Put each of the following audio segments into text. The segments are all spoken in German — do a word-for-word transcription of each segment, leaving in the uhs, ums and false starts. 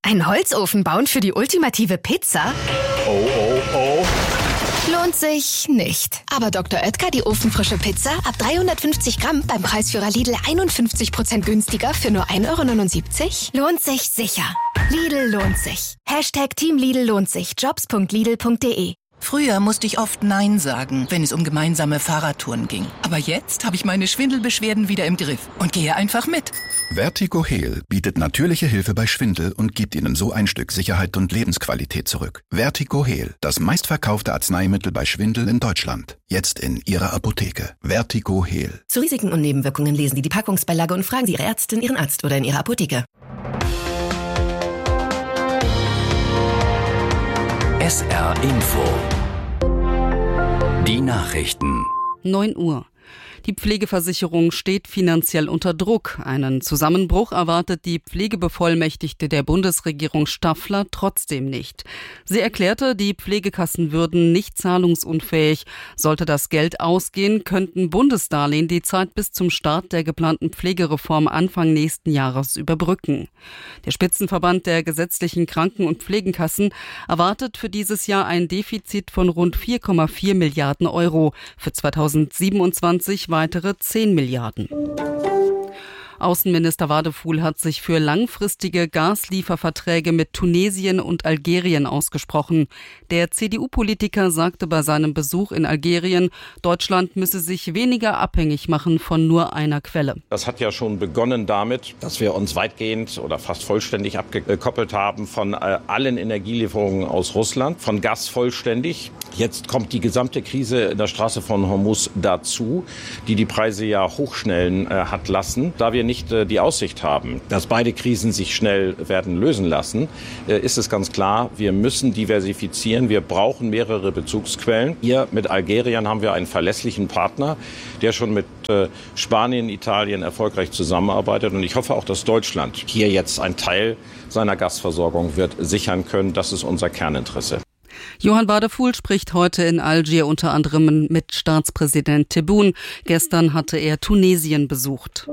Einen Holzofen bauen für die ultimative Pizza? Oh, oh, oh. Lohnt sich nicht. Aber Doktor Oetker, die ofenfrische Pizza, ab dreihundertfünfzig Gramm beim Preisführer Lidl einundfünfzig Prozent günstiger für nur ein Euro neunundsiebzig? Lohnt sich sicher. Lidl lohnt sich. Hashtag Team Lidl lohnt sich. Jobs punkt lidl punkt de. Früher musste ich oft Nein sagen, wenn es um gemeinsame Fahrradtouren ging. Aber jetzt habe ich meine Schwindelbeschwerden wieder im Griff und gehe einfach mit. Vertigo-Heal bietet natürliche Hilfe bei Schwindel und gibt Ihnen so ein Stück Sicherheit und Lebensqualität zurück. Vertigo-Heal, das meistverkaufte Arzneimittel bei Schwindel in Deutschland. Jetzt in Ihrer Apotheke. Vertigo-Heal. Zu Risiken und Nebenwirkungen lesen Sie die Packungsbeilage und fragen Sie Ihre Ärztin, Ihren Arzt oder in Ihrer Apotheke. S R Info. Die Nachrichten. neun Uhr. Die Pflegeversicherung steht finanziell unter Druck. Einen Zusammenbruch erwartet die Pflegebevollmächtigte der Bundesregierung Staffler trotzdem nicht. Sie erklärte, die Pflegekassen würden nicht zahlungsunfähig. Sollte das Geld ausgehen, könnten Bundesdarlehen die Zeit bis zum Start der geplanten Pflegereform Anfang nächsten Jahres überbrücken. Der Spitzenverband der gesetzlichen Kranken- und Pflegenkassen erwartet für dieses Jahr ein Defizit von rund vier Komma vier Milliarden Euro. Für zweitausendsiebenundzwanzig weitere zehn Milliarden. Außenminister Wadefuhl hat sich für langfristige Gaslieferverträge mit Tunesien und Algerien ausgesprochen. Der C D U-Politiker sagte bei seinem Besuch in Algerien, Deutschland müsse sich weniger abhängig machen von nur einer Quelle. Das hat ja schon begonnen damit, dass wir uns weitgehend oder fast vollständig abgekoppelt haben von äh, allen Energielieferungen aus Russland, von Gas vollständig. Jetzt kommt die gesamte Krise in der Straße von Hormuz dazu, die die Preise ja hochschnellen äh, hat lassen. Da wir nicht äh, die Aussicht haben, dass beide Krisen sich schnell werden lösen lassen, äh, ist es ganz klar, wir müssen diversifizieren. Wir brauchen mehrere Bezugsquellen. Hier mit Algerien haben wir einen verlässlichen Partner, der schon mit äh, Spanien, Italien erfolgreich zusammenarbeitet. Und ich hoffe auch, dass Deutschland hier jetzt einen Teil seiner Gasversorgung wird sichern können. Das ist unser Kerninteresse. Johann Wadefuhl spricht heute in Algier unter anderem mit Staatspräsident Tebboune. Gestern hatte er Tunesien besucht.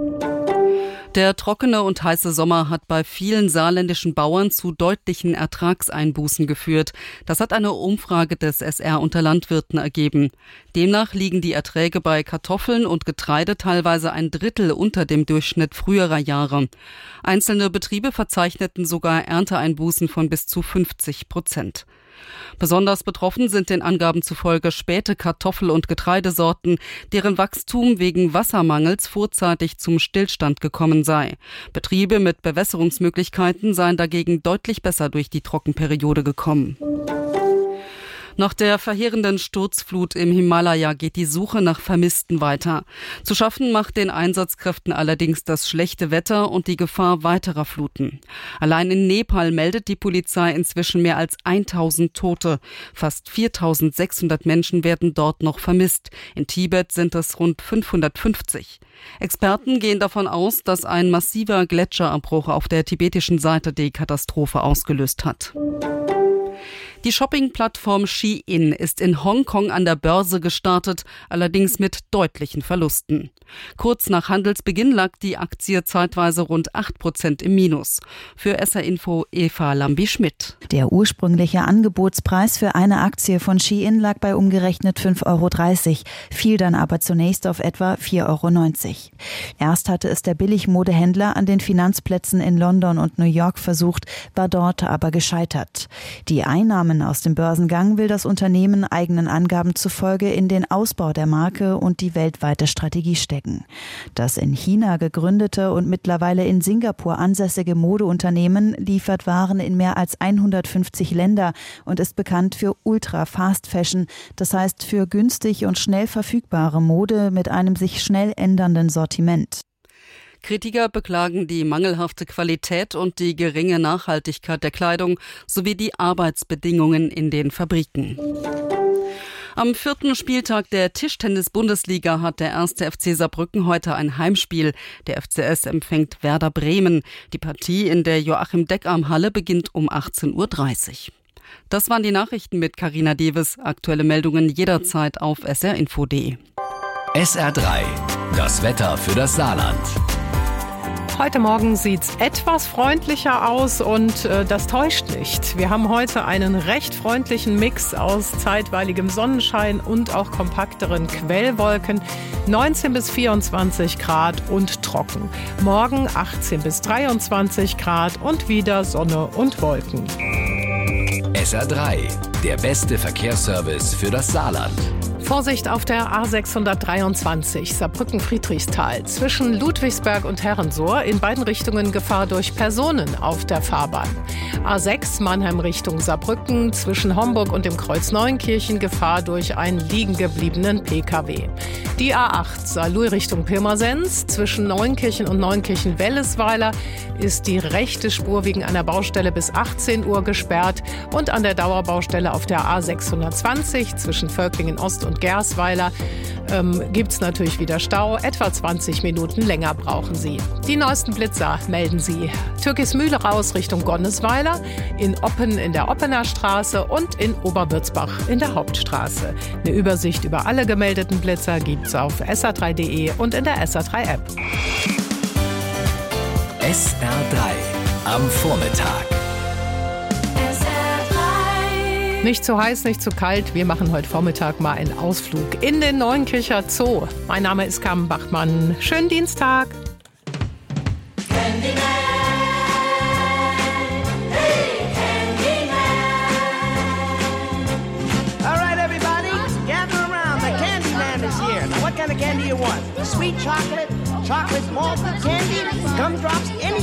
Der trockene und heiße Sommer hat bei vielen saarländischen Bauern zu deutlichen Ertragseinbußen geführt. Das hat eine Umfrage des S R unter Landwirten ergeben. Demnach liegen die Erträge bei Kartoffeln und Getreide teilweise ein Drittel unter dem Durchschnitt früherer Jahre. Einzelne Betriebe verzeichneten sogar Ernteeinbußen von bis zu fünfzig Prozent. Besonders betroffen sind den Angaben zufolge späte Kartoffel- und Getreidesorten, deren Wachstum wegen Wassermangels vorzeitig zum Stillstand gekommen sei. Betriebe mit Bewässerungsmöglichkeiten seien dagegen deutlich besser durch die Trockenperiode gekommen. Nach der verheerenden Sturzflut im Himalaya geht die Suche nach Vermissten weiter. Zu schaffen macht den Einsatzkräften allerdings das schlechte Wetter und die Gefahr weiterer Fluten. Allein in Nepal meldet die Polizei inzwischen mehr als tausend Tote. Fast viertausendsechshundert Menschen werden dort noch vermisst. In Tibet sind es rund fünfhundertfünfzig. Experten gehen davon aus, dass ein massiver Gletscherabbruch auf der tibetischen Seite die Katastrophe ausgelöst hat. Die Shopping-Plattform Shein ist in Hongkong an der Börse gestartet, allerdings mit deutlichen Verlusten. Kurz nach Handelsbeginn lag die Aktie zeitweise rund acht Prozent im Minus. Für S R Info Eva Lambi-Schmidt. Der ursprüngliche Angebotspreis für eine Aktie von Shein lag bei umgerechnet fünf Euro dreißig, fiel dann aber zunächst auf etwa vier Euro neunzig. Erst hatte es der Billigmodehändler an den Finanzplätzen in London und New York versucht, war dort aber gescheitert. Die Einnahmen aus dem Börsengang will das Unternehmen eigenen Angaben zufolge in den Ausbau der Marke und die weltweite Strategie stecken. Das in China gegründete und mittlerweile in Singapur ansässige Modeunternehmen liefert Waren in mehr als hundertfünfzig Länder und ist bekannt für Ultra-Fast-Fashion, das heißt für günstig und schnell verfügbare Mode mit einem sich schnell ändernden Sortiment. Kritiker beklagen die mangelhafte Qualität und die geringe Nachhaltigkeit der Kleidung sowie die Arbeitsbedingungen in den Fabriken. Am vierten Spieltag der Tischtennis-Bundesliga hat der erste F C Saarbrücken heute ein Heimspiel. Der F C S empfängt Werder Bremen. Die Partie in der Joachim-Deckarm-Halle beginnt um achtzehn Uhr dreißig. Das waren die Nachrichten mit Carina Deves. Aktuelle Meldungen jederzeit auf s r info punkt de. S R drei, das Wetter für das Saarland. Heute Morgen sieht es etwas freundlicher aus und äh, das täuscht nicht. Wir haben heute einen recht freundlichen Mix aus zeitweiligem Sonnenschein und auch kompakteren Quellwolken. neunzehn bis vierundzwanzig Grad und trocken. Morgen achtzehn bis dreiundzwanzig Grad und wieder Sonne und Wolken. S R drei, der beste Verkehrsservice für das Saarland. Vorsicht auf der A sechshundertdreiundzwanzig Saarbrücken-Friedrichsthal. Zwischen Ludwigsberg und Herrensohr in beiden Richtungen Gefahr durch Personen auf der Fahrbahn. A sechs Mannheim Richtung Saarbrücken. Zwischen Homburg und dem Kreuz Neunkirchen Gefahr durch einen liegen gebliebenen P K W. Die A acht Saarlouis Richtung Pirmasens. Zwischen Neunkirchen und Neunkirchen-Wellesweiler ist die rechte Spur wegen einer Baustelle bis achtzehn Uhr gesperrt. Und an der Dauerbaustelle auf der A sechshundertzwanzig zwischen Völklingen Ost und Gersweiler ähm, gibt es natürlich wieder Stau. Etwa zwanzig Minuten länger brauchen Sie. Die neuesten Blitzer melden Sie. Türkismühle raus Richtung Gonnesweiler, in Oppen in der Oppener Straße und in Oberwürzbach in der Hauptstraße. Eine Übersicht über alle gemeldeten Blitzer gibt es auf S R drei punkt de und in der S R drei App. S R drei am Vormittag. Nicht zu heiß, nicht zu kalt. Wir machen heute Vormittag mal einen Ausflug in den Neunkircher Zoo. Mein Name ist Carmen Bachmann. Schönen Dienstag. Candyman, hey Candyman. All right, everybody, gather around. The Candyman is here. Now, what kind of candy you want? Sweet chocolate, chocolate malted candy, gumdrops, any